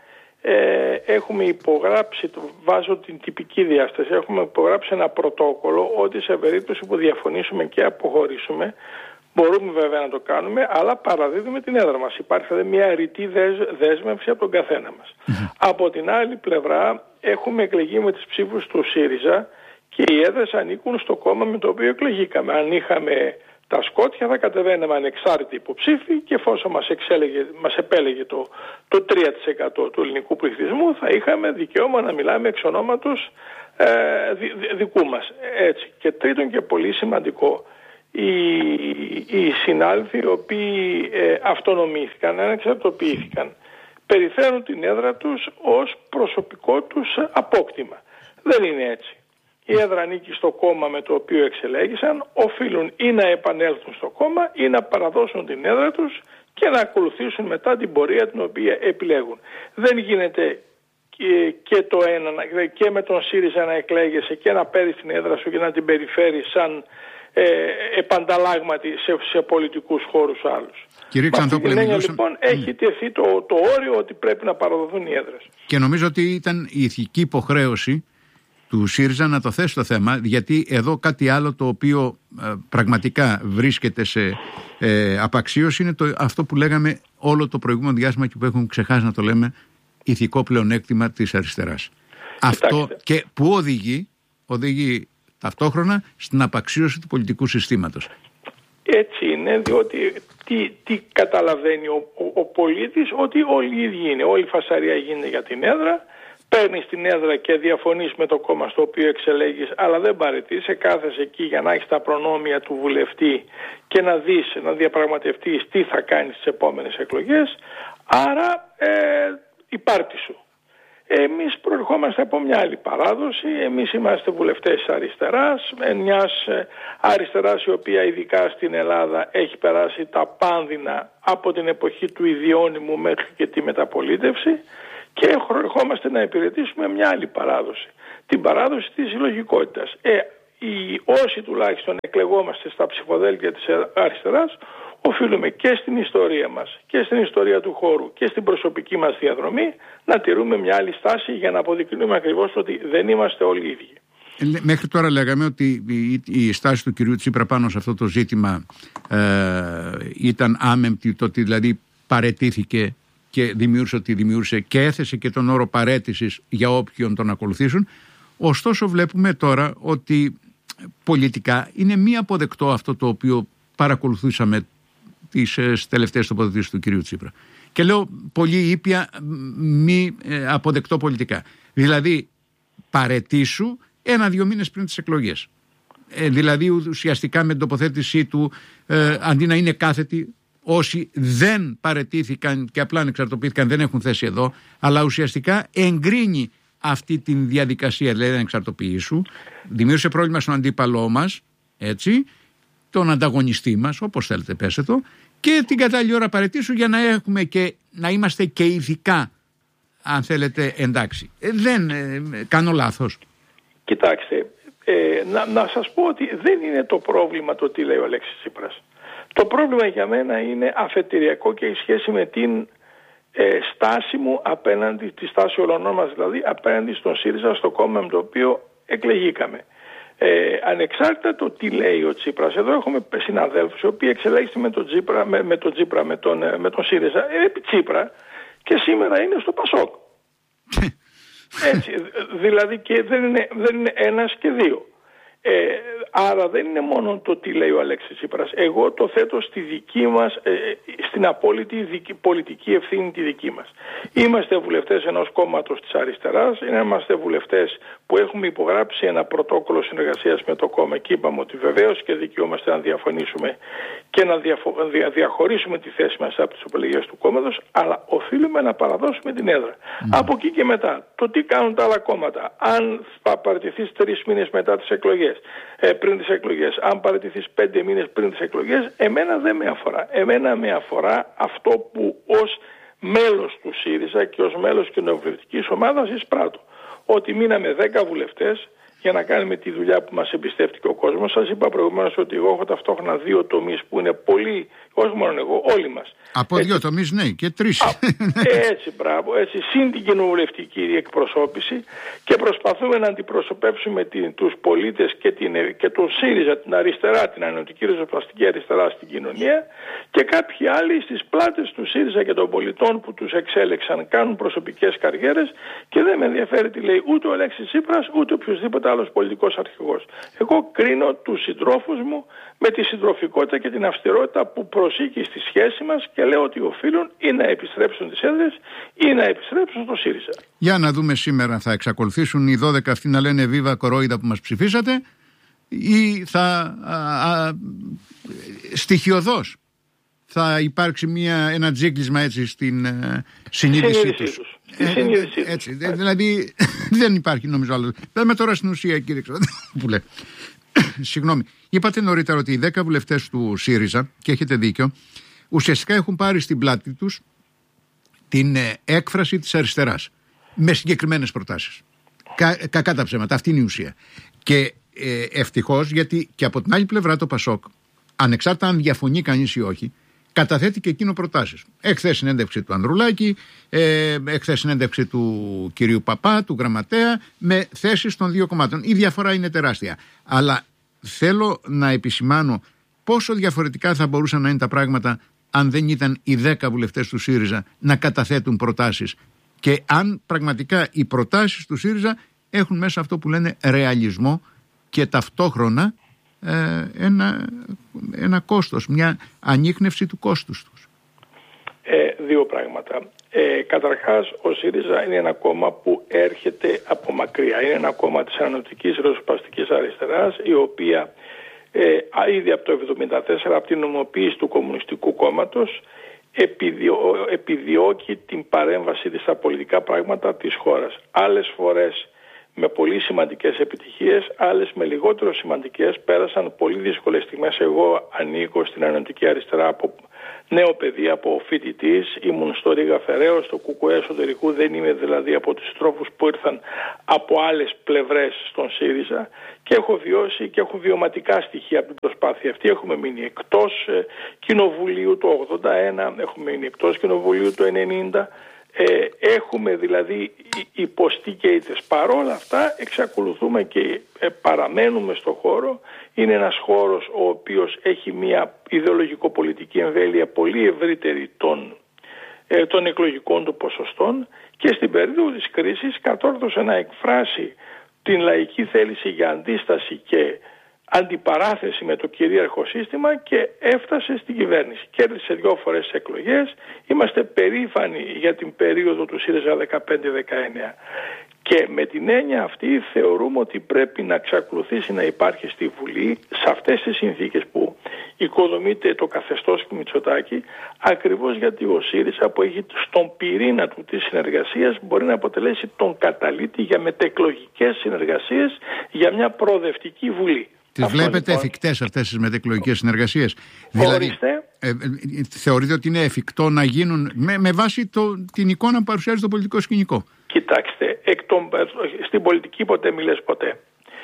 Speaker 8: έχουμε υπογράψει, βάζω την τυπική διάσταση, έχουμε υπογράψει ένα πρωτόκολλο ότι σε περίπτωση που διαφωνήσουμε και αποχωρήσουμε, μπορούμε βέβαια να το κάνουμε, αλλά παραδίδουμε την έδρα μας. Υπάρχει δηλαδή μια ρητή δέσμευση από τον καθένα μας. Από την άλλη πλευρά έχουμε εκλεγεί με τις ψήφους του ΣΥΡΙΖΑ και οι έδρες ανήκουν στο κόμμα με το οποίο εκλεγήκαμε. Αν είχαμε τα σκότια θα κατεβαίναμε ανεξάρτητοι υποψήφοι και εφόσον μας επέλεγε το 3% του ελληνικού πληθυσμού θα είχαμε δικαίωμα να μιλάμε εξ ονόματος δικού μας. Έτσι. Και τρίτον και πολύ σημαντικό, οι συνάδελφοι οι οποίοι αυτονομήθηκαν, ανεξαρτοποιήθηκαν, περιφέρουν την έδρα τους ως προσωπικό τους απόκτημα. Δεν είναι έτσι. Η έδρα ανήκει στο κόμμα με το οποίο εξελέγησαν, οφείλουν ή να επανέλθουν στο κόμμα ή να παραδώσουν την έδρα τους και να ακολουθήσουν μετά την πορεία την οποία επιλέγουν. Δεν γίνεται και το ένα, και με τον ΣΥΡΙΖΑ να εκλέγεσαι και να παίρνεις την έδρα σου και να την περιφέρεις σαν επανταλλάγματι σε πολιτικούς χώρους άλλους.
Speaker 2: Κύριε Ξανθόπουλε,
Speaker 8: λοιπόν έχει τεθεί το όριο ότι πρέπει να παραδοθούν οι έδρες.
Speaker 2: Και νομίζω ότι ήταν η ηθική υποχρέωση του ΣΥΡΙΖΑ να το θέσει το θέμα, γιατί εδώ κάτι άλλο το οποίο πραγματικά βρίσκεται σε απαξίωση είναι αυτό που λέγαμε όλο το προηγούμενο διάστημα και που έχουμε ξεχάσει να το λέμε, ηθικό πλεονέκτημα της αριστεράς. Αυτό και που οδηγεί ταυτόχρονα στην απαξίωση του πολιτικού συστήματος.
Speaker 8: Έτσι είναι, διότι τι καταλαβαίνει ο πολίτης, ότι όλοι οι ίδιοι είναι, όλη η φασαρία γίνεται για την έδρα, παίρνεις την έδρα και διαφωνείς με το κόμμα στο οποίο εξελέγεις, αλλά δεν παραιτείσαι, κάθεσαι εκεί για να έχεις τα προνόμια του βουλευτή και να δεις, να διαπραγματευτείς τι θα κάνεις στις επόμενες εκλογές, άρα η πάρτι σου. Εμείς προερχόμαστε από μια άλλη παράδοση. Εμείς είμαστε βουλευτές της αριστεράς, μιας αριστεράς η οποία ειδικά στην Ελλάδα έχει περάσει τα πάνδυνα από την εποχή του Ιδιώνυμου μέχρι και τη μεταπολίτευση, και προερχόμαστε να υπηρετήσουμε μια άλλη παράδοση, την παράδοση της συλλογικότητας. Όσοι τουλάχιστον εκλεγόμαστε στα ψηφοδέλτια της αριστεράς, οφείλουμε και στην ιστορία μας και στην ιστορία του χώρου και στην προσωπική μας διαδρομή να τηρούμε μια άλλη στάση για να αποδεικνύουμε ακριβώς ότι δεν είμαστε όλοι ίδιοι.
Speaker 2: Μέχρι τώρα λέγαμε ότι η στάση του κυρίου Τσίπρα πάνω σε αυτό το ζήτημα ήταν άμεμπτη, το ότι δηλαδή παραιτήθηκε και δημιούργησε ό,τι δημιούργησε και έθεσε και τον όρο παραίτησης για όποιον τον ακολουθήσουν. Ωστόσο βλέπουμε τώρα ότι πολιτικά είναι μη αποδεκτό αυτό το οποίο παρακολουθούσαμε τις τελευταίες τοποθετήσεις του κυρίου Τσίπρα. Και λέω πολύ ήπια μη αποδεκτό πολιτικά. Δηλαδή παραιτήσου 1-2 μήνες πριν τις εκλογές. Δηλαδή ουσιαστικά με την τοποθέτησή του αντί να είναι κάθετοι, όσοι δεν παραιτήθηκαν και απλά ανεξαρτοποιήθηκαν δεν έχουν θέση εδώ, αλλά ουσιαστικά εγκρίνει αυτή τη διαδικασία, δηλαδή να εξαρτοποιήσου, δημιούργησε πρόβλημα στον αντίπαλό μας, έτσι, τον ανταγωνιστή μας, όπως θέλετε πέστε το, και την κατάλληλη ώρα παραιτήσου για να έχουμε και να είμαστε και ηθικά, αν θέλετε, εντάξει. Δεν κάνω λάθος.
Speaker 8: Κοιτάξτε, να σας πω ότι δεν είναι το πρόβλημα το τι λέει ο Αλέξης Τσίπρας. Το πρόβλημα για μένα είναι αφετηριακό και η σχέση με την στάση μου απέναντι, τη στάση όλων μας δηλαδή, απέναντι στον ΣΥΡΙΖΑ, στο κόμμα με το οποίο εκλεγήκαμε. Ανεξάρτητα το τι λέει ο Τσίπρας, εδώ έχουμε συναδέλφους οι οποίοι εξελέγησαν με τον ΣΥΡΙΖΑ επί Τσίπρα και σήμερα είναι στο ΠΑΣΟΚ. Έτσι, δηλαδή και δεν είναι ένας και δύο. Άρα δεν είναι μόνο το τι λέει ο Αλέξης Τσίπρας. Εγώ το θέτω στη δική μας, στην απόλυτη πολιτική ευθύνη τη δική μας. Είμαστε βουλευτές ενός κόμματος της αριστεράς, είμαστε βουλευτές που έχουμε υπογράψει ένα πρωτόκολλο συνεργασίας με το κόμμα και είπαμε ότι βεβαίως και δικαιούμαστε να διαφωνήσουμε και να διαχωρίσουμε τη θέση μας από τις επιλογές του κόμματος, αλλά οφείλουμε να παραδώσουμε την έδρα. Από εκεί και μετά, το τι κάνουν τα άλλα κόμματα, αν θα παραιτηθείς 3 μήνες μετά τις εκλογές, πριν τις εκλογές, αν παραιτηθείς 5 μήνες πριν τις εκλογές, εμένα δεν με αφορά. Εμένα με αφορά αυτό που ως μέλος του ΣΥΡΙΖΑ και ως μέλος κοινοβουλευτικής ομάδας εισπράττω. Ότι μείναμε 10 βουλευτές για να κάνουμε τη δουλειά που μας εμπιστεύτηκε ο κόσμος. Σας είπα προηγουμένως ότι εγώ έχω ταυτόχρονα 2 τομείς που είναι πολύ, όχι μόνο εγώ, όλοι μας.
Speaker 2: Από 2 τομείς, ναι, και 3.
Speaker 8: Έτσι, μπράβο, έτσι, συν την κοινοβουλευτική εκπροσώπηση, και προσπαθούμε να αντιπροσωπεύσουμε τους πολίτες και τον ΣΥΡΙΖΑ, την αριστερά, την ανωτική ριζοσπαστική αριστερά στην κοινωνία, και κάποιοι άλλοι στις πλάτες του ΣΥΡΙΖΑ και των πολιτών που τους εξέλεξαν κάνουν προσωπικές καριέρες, και δεν με ενδιαφέρει τι λέει ούτε ο Αλέξης Τσίπρας ούτε οποιοδήποτε άλλος πολιτικός αρχηγός. Εγώ κρίνω τους συντρόφους μου με τη συντροφικότητα και την αυστηρότητα που προσήκει στη σχέση μας, και λέω ότι οφείλουν ή να επιστρέψουν τις έδρες ή να επιστρέψουν στο ΣΥΡΙΖΑ.
Speaker 2: Για να δούμε σήμερα, θα εξακολουθήσουν οι 12 αυτοί να λένε βίβα κορόιδα που μας ψηφίσατε, ή θα στοιχειοδός θα υπάρξει ένα τζίγκλισμα έτσι στην συνείδησή τους. Έτσι, δηλαδή δεν υπάρχει νομίζω άλλο. Λέμε τώρα στην ουσία, κύριε Ξαδόπουλε. Συγγνώμη. Είπατε νωρίτερα ότι οι 10 βουλευτές του ΣΥΡΙΖΑ, και έχετε δίκιο, ουσιαστικά έχουν πάρει στην πλάτη τους την έκφραση της αριστεράς με συγκεκριμένες προτάσεις. Κακά τα ψέματα, αυτή είναι η ουσία. Και ευτυχώς, γιατί και από την άλλη πλευρά το ΠΑΣΟΚ, ανεξάρτητα αν διαφωνεί κανείς ή όχι, καταθέτει και εκείνο προτάσεις. Εχθές συνέντευξη του Ανδρουλάκη, εχθές συνέντευξη του κυρίου Παπά, του γραμματέα, με θέσεις των 2 κομμάτων. Η διαφορά είναι τεράστια. Αλλά θέλω να επισημάνω πόσο διαφορετικά θα μπορούσαν να είναι τα πράγματα αν δεν ήταν οι 10 βουλευτές του ΣΥΡΙΖΑ να καταθέτουν προτάσεις, και αν πραγματικά οι προτάσεις του ΣΥΡΙΖΑ έχουν μέσα αυτό που λένε ρεαλισμό και ταυτόχρονα ένα κόστος, μια ανίχνευση του κόστους τους.
Speaker 8: 2 πράγματα. Καταρχάς, ο ΣΥΡΙΖΑ είναι ένα κόμμα που έρχεται από μακριά. Είναι ένα κόμμα της ανωτικής ριζοσπαστικής αριστεράς, η οποία ήδη από το 1974, από την νομοποίηση του Κομμουνιστικού Κόμματος, επιδιώκει την παρέμβαση της στα πολιτικά πράγματα της χώρας. Άλλες φορές με πολύ σημαντικές επιτυχίες, άλλες με λιγότερο σημαντικές. Πέρασαν πολύ δύσκολες στιγμές. Εγώ ανήκω στην Ενωτική Αριστερά από νέο παιδί, από φοιτητής. Ήμουν στο Ρήγα Φεραίος, στο ΚΚΕ εσωτερικού. Δεν είμαι δηλαδή από τους τρόφους που ήρθαν από άλλες πλευρές στον ΣΥΡΙΖΑ. Και έχω βιώσει και έχω βιωματικά στοιχεία από την προσπάθεια αυτή. Έχουμε μείνει εκτός κοινοβουλίου το 81, έχουμε μείνει εκτός κοινοβουλίου το 90. Έχουμε δηλαδή υποστεί και ήττες. Παρόλα αυτά εξακολουθούμε και παραμένουμε στο χώρο. Είναι ένας χώρος ο οποίος έχει μια ιδεολογικο-πολιτική εμβέλεια πολύ ευρύτερη των εκλογικών του ποσοστών, και στην περίοδο της κρίσης κατόρθωσε να εκφράσει την λαϊκή θέληση για αντίσταση και αντιπαράθεση με το κυρίαρχο σύστημα και έφτασε στην κυβέρνηση. Κέρδισε 2 φορές τις εκλογές. Είμαστε περήφανοι για την περίοδο του ΣΥΡΙΖΑ 15-19. Και με την έννοια αυτή θεωρούμε ότι πρέπει να εξακολουθήσει να υπάρχει στη Βουλή, σε αυτές τις συνθήκες που οικοδομείται το καθεστώς του Μητσοτάκη, ακριβώς γιατί ο ΣΥΡΙΖΑ που έχει στον πυρήνα του της συνεργασίας μπορεί να αποτελέσει τον καταλήτη για μετεκλογικές συνεργασίες για μια προοδευτική Βουλή.
Speaker 2: Τις βλέπετε λοιπόν εφικτές αυτές τις μετεκλογικές συνεργασίες? Δηλαδή, θεωρείτε ότι είναι εφικτό να γίνουν με βάση την εικόνα που παρουσιάζει το πολιτικό σκηνικό?
Speaker 8: Κοιτάξτε, στην πολιτική ποτέ μιλές ποτέ.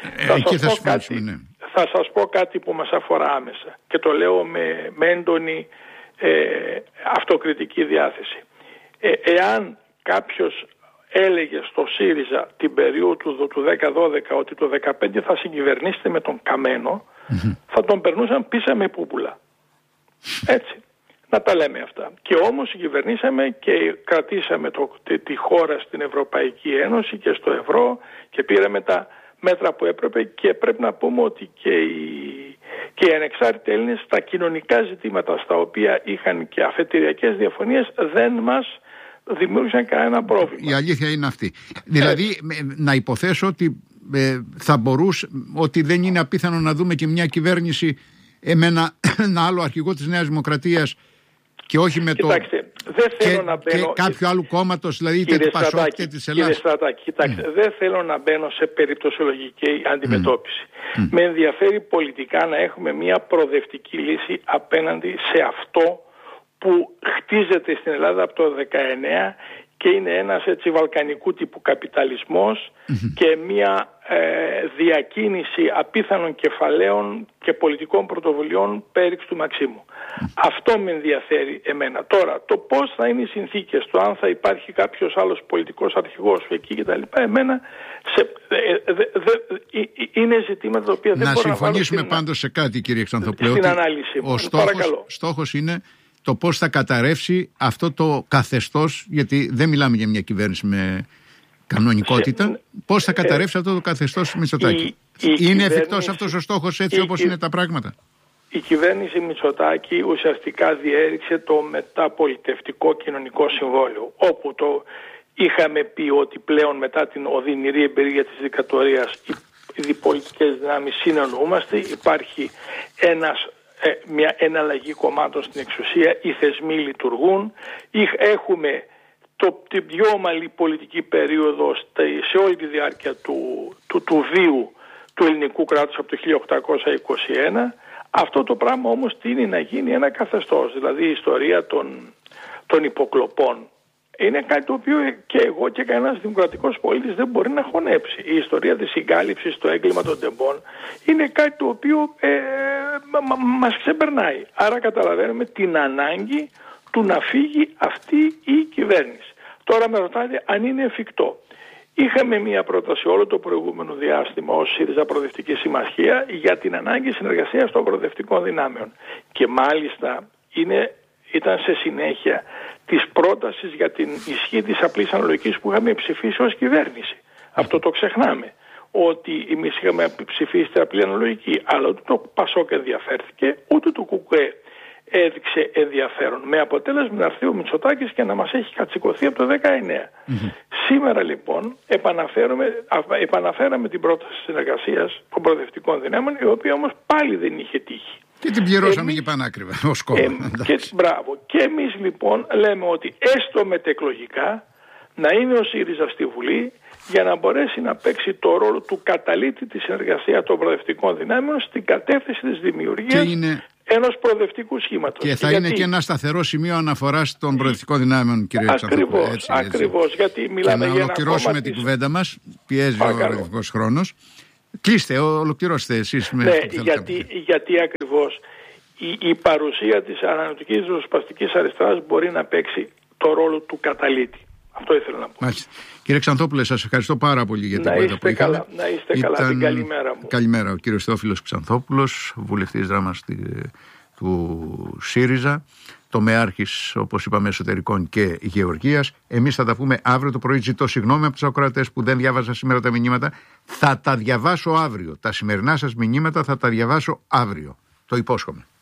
Speaker 8: Θα σας πω κάτι που μας αφορά άμεσα και το λέω με έντονη αυτοκριτική διάθεση. Εάν κάποιος έλεγε στο ΣΥΡΙΖΑ την περίοδο του 10-12 ότι το 15 θα συγκυβερνήσετε με τον Καμένο, θα τον περνούσαν πίσω με πούπουλα. Έτσι. Να τα λέμε αυτά. Και όμως συγκυβερνήσαμε και κρατήσαμε τη χώρα στην Ευρωπαϊκή Ένωση και στο ευρώ και πήραμε τα μέτρα που έπρεπε, και πρέπει να πούμε ότι και οι ανεξάρτητοι Έλληνες στα κοινωνικά ζητήματα στα οποία είχαν και αφετηριακές διαφωνίες δεν μας δημιούργησαν κανένα πρόβλημα.
Speaker 2: Η αλήθεια είναι αυτή. Δηλαδή να υποθέσω ότι θα μπορούσε, ότι δεν είναι απίθανο να δούμε και μια κυβέρνηση με ένα άλλο αρχηγό της Νέας Δημοκρατίας και όχι με
Speaker 8: κοιτάξτε, δεν θέλω να μπαίνω,
Speaker 2: και κάποιο άλλου κόμματος, δηλαδή είτε του Πασόκ είτε της Ελλάδας.
Speaker 8: Κύριε Στρατάκη, κοιτάξτε, δεν θέλω να μπαίνω σε περιπτωσιολογική αντιμετώπιση. Με ενδιαφέρει πολιτικά να έχουμε μια προοδευτική λύση απέναντι σε αυτό που χτίζεται στην Ελλάδα από το 19 και είναι ένας έτσι βαλκανικού τύπου καπιταλισμός και μια διακίνηση απίθανων κεφαλαίων και πολιτικών πρωτοβουλειών πέριξ του Μαξίμου. Αυτό με ενδιαφέρει εμένα. Τώρα, το πώς θα είναι οι συνθήκες, το αν θα υπάρχει κάποιος άλλος πολιτικός αρχηγός εκεί κτλ. Εμένα είναι ζητήματα τα οποία δεν μπορώ να
Speaker 2: συμφωνήσουμε πάντως σε κάτι, κύριε Ξανθοπλέου.
Speaker 8: Στην ανάλυση μου.
Speaker 2: Ο στόχος είναι το πώς θα καταρρεύσει αυτό το καθεστώς, γιατί δεν μιλάμε για μια κυβέρνηση με κανονικότητα, πώς θα καταρρεύσει αυτό το καθεστώς Μητσοτάκη. Είναι εφικτός αυτός ο στόχος έτσι όπως είναι τα πράγματα?
Speaker 8: Η κυβέρνηση Μητσοτάκη ουσιαστικά διέριξε το μεταπολιτευτικό κοινωνικό συμβόλαιο, όπου το είχαμε πει ότι πλέον μετά την οδυνηρή εμπειρία της δικτατορίας οι διπολιτικές δυνάμεις συνεννοούμαστε, υπάρχει μια εναλλαγή κομμάτων στην εξουσία, οι θεσμοί λειτουργούν, έχουμε την πιο ομαλή πολιτική περίοδο σε όλη τη διάρκεια του βίου του ελληνικού κράτους από το 1821. Αυτό το πράγμα όμως τείνει να γίνει ένα καθεστώς, δηλαδή η ιστορία των υποκλοπών είναι κάτι το οποίο και εγώ και κανένας δημοκρατικός πολίτης δεν μπορεί να χωνέψει. Η ιστορία της συγκάλυψης, το έγκλημα των τεμπών είναι κάτι το οποίο μας ξεπερνάει. Άρα καταλαβαίνουμε την ανάγκη του να φύγει αυτή η κυβέρνηση. Τώρα με ρωτάτε αν είναι εφικτό. Είχαμε μία πρόταση όλο το προηγούμενο διάστημα ως ΣΥΡΙΖΑ Προοδευτική Συμμαχία για την ανάγκη συνεργασίας των προοδευτικών δυνάμεων. Και μάλιστα ήταν σε συνέχεια της πρότασης για την ισχύ της απλής αναλογικής που είχαμε ψηφίσει ως κυβέρνηση. Αυτό το ξεχνάμε. Ότι εμείς είχαμε ψηφίσει την απλή αναλογική, αλλά ούτε το Πασόκ ενδιαφέρθηκε, ούτε το ΚΚΕ έδειξε ενδιαφέρον. Με αποτέλεσμα να έρθει ο Μητσοτάκης και να μας έχει κατσικωθεί από το 19. Σήμερα λοιπόν επαναφέραμε την πρόταση συνεργασίας των προοδευτικών δυνάμεων, η οποία όμως πάλι δεν είχε τύχει.
Speaker 2: Και την πληρώσαμε και πανάκριβα ως κόμμα.
Speaker 8: Μπράβο. Και εμείς λοιπόν λέμε ότι έστω μετεκλογικά να είναι ο ΣΥΡΙΖΑ στη Βουλή για να μπορέσει να παίξει το ρόλο του καταλήτη της συνεργασίας των προοδευτικών δυνάμεων στην κατεύθυνση της δημιουργίας ενός προοδευτικού σχήματος.
Speaker 2: Και θα είναι και ένα σταθερό σημείο αναφοράς των προοδευτικών δυνάμεων, κύριε Ξανθόπουλε.
Speaker 8: Ακριβώς, γιατί μιλάμε για ένα.
Speaker 2: Να ολοκληρώσουμε την κουβέντα μας. Πιέζει ο ρευνητικός χρόνος. Κλείστε, ολοκληρώστε εσείς.
Speaker 8: Γιατί ακριβώς η παρουσία της ανανεωτικής ριζοσπαστικής αριστεράς μπορεί να παίξει το ρόλο του καταλήτη. Αυτό ήθελα να πω.
Speaker 2: Μάλιστα. Κύριε Ξανθόπουλε, σας ευχαριστώ πάρα πολύ για την κουβέντα που είχαμε.
Speaker 8: Να είστε καλά, την καλημέρα μου.
Speaker 2: Καλημέρα, ο κύριος Θεόφιλος Ξανθόπουλος, βουλευτής δράμας του ΣΥΡΙΖΑ, τομεάρχης, όπως είπαμε, εσωτερικών και γεωργίας. Εμείς θα τα πούμε αύριο το πρωί. Ζητώ συγγνώμη από τους ακροατές που δεν διάβασα σήμερα τα μηνύματα. Θα τα διαβάσω αύριο. Τα σημερινά σας μηνύματα θα τα διαβάσω αύριο. Το υπόσχομαι.